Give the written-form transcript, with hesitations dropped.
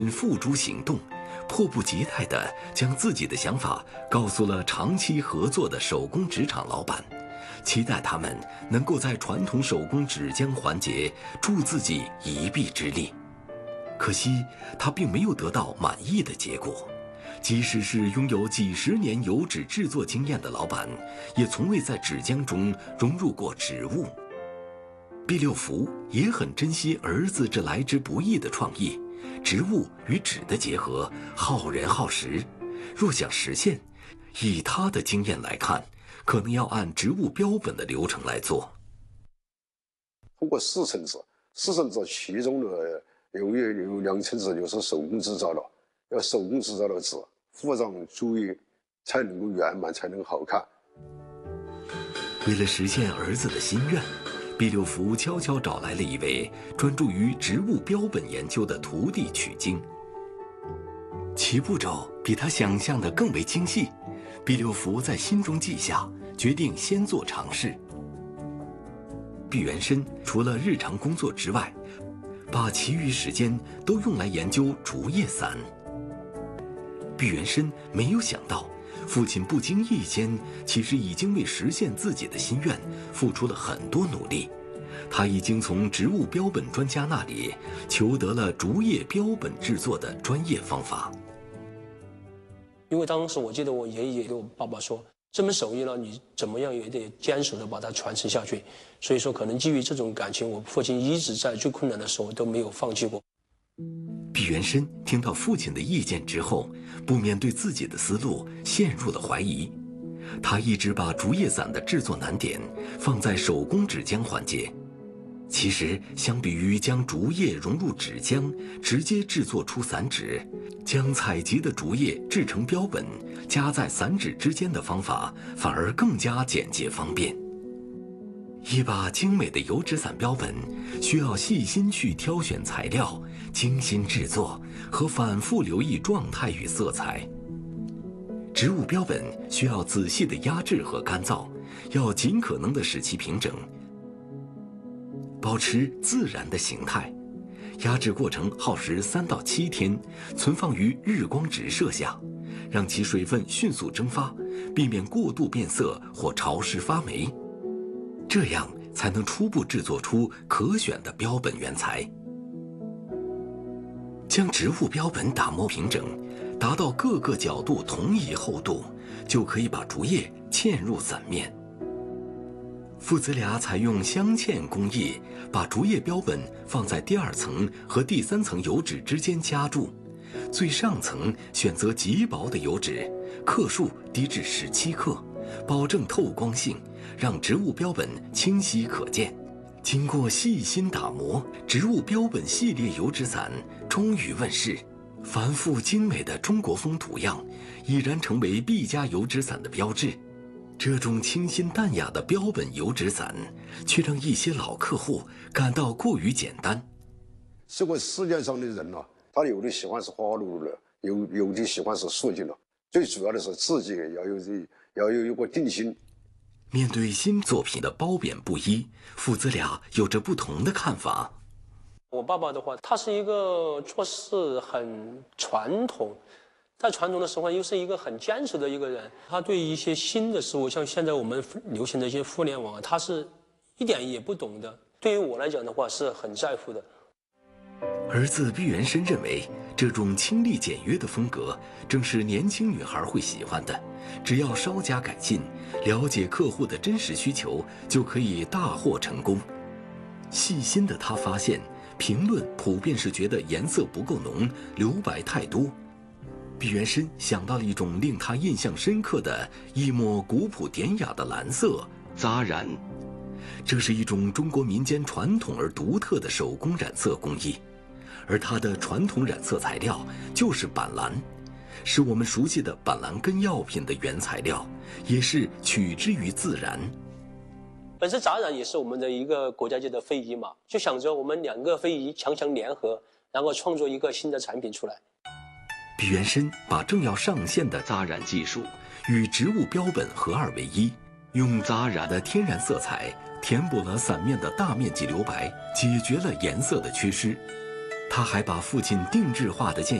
付诸行动，迫不及待地将自己的想法告诉了长期合作的手工纸厂老板，期待他们能够在传统手工纸浆环节助自己一臂之力。可惜他并没有得到满意的结果，即使是拥有几十年油纸制作经验的老板，也从未在纸浆中融入过植物。毕六福也很珍惜儿子这来之不易的创意，植物与纸的结合耗人耗时，若想实现，以他的经验来看，可能要按植物标本的流程来做。 通过4层纸，其中的有2层纸就是手工制造的，要手工制造的纸附上竹叶才能够圆满，才能好看。 为了实现儿子的心愿，毕六福悄悄找来了一位专注于植物标本研究的徒弟取经。其步骤比他想象的更为精细，毕六福在心中记下，决定先做尝试。毕元申除了日常工作之外，把其余时间都用来研究竹叶伞。毕元申没有想到，父亲不经意间其实已经为实现自己的心愿付出了很多努力。他已经从植物标本专家那里求得了竹叶标本制作的专业方法。 因为当时我记得我爷爷给我爸爸说，这门手艺呢，你怎么样也得坚守的把它传承下去。所以说，可能基于这种感情，我父亲一直在最困难的时候都没有放弃过。 毕元申听到父亲的意见之后，不免对自己的思路陷入了怀疑。他一直把竹叶伞的制作难点放在手工纸浆环节。其实，相比于将竹叶融入纸浆，直接制作出伞纸，将采集的竹叶制成标本，夹在伞纸之间的方法，反而更加简洁方便。一把精美的油纸伞标本，需要细心去挑选材料，精心制作和反复留意状态与色彩。植物标本需要仔细的压制和干燥，要尽可能的使其平整，保持自然的形态。压制过程耗时3到7天，存放于日光直射下，让其水分迅速蒸发，避免过度变色或潮湿发霉，这样才能初步制作出可选的标本原材。将植物标本打磨平整，达到各个角度同一厚度，就可以把竹叶嵌入伞面。父子俩采用镶嵌工艺，把竹叶标本放在第2层和第3层油纸之间夹住，最上层选择极薄的油纸，克数低至17克，保证透光性，让植物标本清晰可见。经过细心打磨，植物标本系列油纸伞终于问世。繁复精美的中国风图样已然成为毕家油纸伞的标志。这种清新淡雅的标本油纸伞，却让一些老客户感到过于简单。 这个世界上的人呢，他有的喜欢是花花绿绿的，有的喜欢是素净的，最主要的是自己要有一个定心。 面对新作品的褒贬不一，父子俩有着不同的看法。 我爸爸的话，他是一个做事很传统，在传统的时候又是一个很坚持的一个人。他对一些新的事物，像现在我们流行的一些互联网，他是一点也不懂的。对于我来讲的话，是很在乎的。 儿子毕元申认为，这种清丽简约的风格正是年轻女孩会喜欢的，只要稍加改进，了解客户的真实需求，就可以大获成功。细心的他发现，评论普遍是觉得颜色不够浓，留白太多。毕元申想到了一种令他印象深刻的一抹古朴典雅的蓝色扎染，这是一种中国民间传统而独特的手工染色工艺。而它的传统染色材料就是板蓝，是我们熟悉的板蓝根药品的原材料，也是取之于自然。 本身扎染也是我们的一个国家级的非遗嘛，就想着我们2个非遗强强联合，然后创作一个新的产品出来。 毕元申把正要上线的扎染技术与植物标本合二为一，用扎染的天然色彩填补了伞面的大面积留白，解决了颜色的缺失。 他还把父亲定制化的建